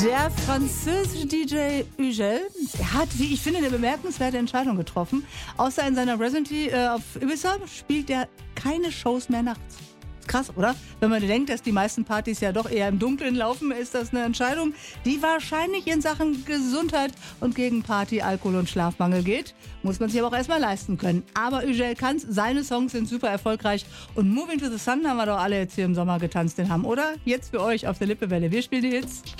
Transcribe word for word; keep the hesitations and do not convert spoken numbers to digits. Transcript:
Der französische D J Ugel, der hat, wie ich finde, eine bemerkenswerte Entscheidung getroffen. Außer in seiner Residency äh, auf Ibiza spielt er keine Shows mehr nachts. Krass, oder? Wenn man denkt, dass die meisten Partys ja doch eher im Dunkeln laufen, ist das eine Entscheidung, die wahrscheinlich in Sachen Gesundheit und gegen Party, Alkohol und Schlafmangel geht. Muss man sich aber auch erstmal leisten können. Aber Ugel kann's, seine Songs sind super erfolgreich. Und Moving to the Sun haben wir doch alle jetzt hier im Sommer getanzt, den haben, oder? Jetzt für euch auf der Lippewelle. Wir spielen die Hits.